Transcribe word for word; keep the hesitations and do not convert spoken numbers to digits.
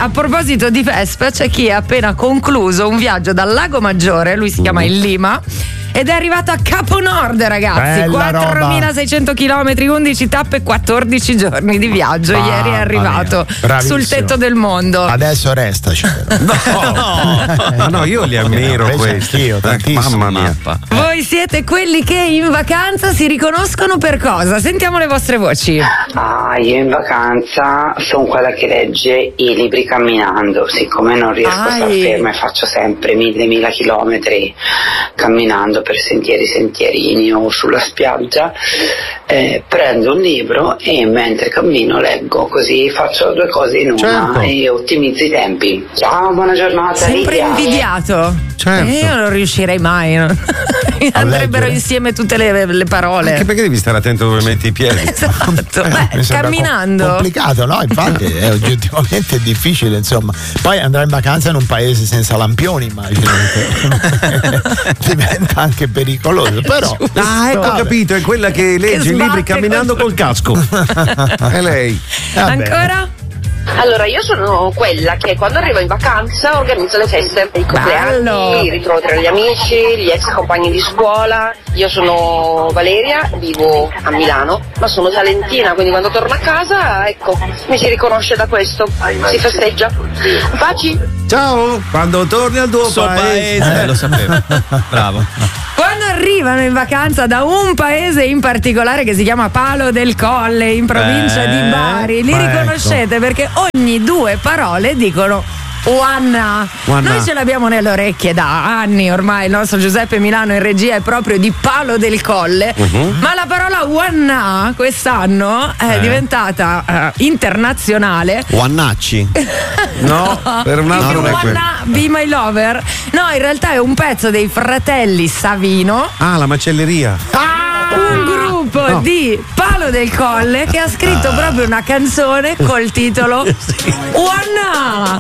a proposito di Vespa, c'è chi ha appena concluso un viaggio dal Lago Maggiore, lui si chiama Il Lima, ed è arrivato a Capo Nord, ragazzi. quattromilaseicento chilometri, undici tappe, quattordici giorni di viaggio. Mamma Ieri è arrivato sul tetto del mondo. Adesso restaci. No, no, no, io li ammiro questi. Io, Mamma mia. Voi siete quelli che in vacanza si riconoscono per cosa? Sentiamo le vostre voci. Ah, io in vacanza sono quella che legge i libri camminando, siccome non riesco Ai. a star ferma e faccio sempre mille mila chilometri camminando per sentieri sentierini o sulla spiaggia, eh, prendo un libro e mentre cammino leggo, così faccio due cose in una. Certo. E ottimizzo i tempi. Ciao, buona giornata. Sempre Lidia. invidiato. Certo. Eh, io non riuscirei mai. No? Andrebbero leggere. insieme tutte le, le parole. Anche perché devi stare attento dove metti i piedi. Esatto. Beh, Mi sembra camminando. com- complicato, no? Infatti è oggettivamente difficile, insomma. Poi andare in vacanza in un paese senza lampioni, immagino che diventa anche pericoloso, però Ah, ecco, ho capito, è quella che legge i libri sbatte camminando contro- col casco. È lei. va bene. Ancora? Allora, io sono quella che quando arrivo in vacanza organizza le feste, i compleanni, Bello. i ritrovi tra gli amici, gli ex compagni di scuola. Io sono Valeria, vivo a Milano, ma sono salentina, quindi quando torno a casa, ecco, mi si riconosce da questo, si festeggia. Baci! Ciao, quando torni al tuo Suo paese. paese, lo sapevo. Bravo. Quando arrivano in vacanza da un paese in particolare che si chiama Palo del Colle, in provincia Eh, di Bari, li ma riconoscete perché ogni due parole dicono Wanna. Wanna. Noi ce l'abbiamo nelle orecchie da anni ormai, il nostro Giuseppe Milano in regia è proprio di Palo del Colle, Uh-huh. ma la parola Wanna quest'anno è Eh. diventata eh, internazionale. Wannacci. No, per un altro non è quello. Wanna Be My Lover. No, in realtà è un pezzo dei fratelli Savino, Ah, la macelleria. un gruppo di Palo del Colle che ha scritto proprio una canzone col titolo Wanna.